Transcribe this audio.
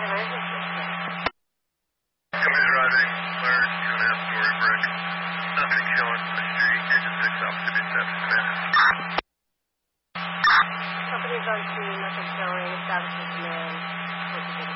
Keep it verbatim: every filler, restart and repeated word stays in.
emergency. Commander Roderick, large two and a half story brick. Nothing showing from the street. Engine six off to be seven minutes. Company's on scene, nothing showing, establishing command.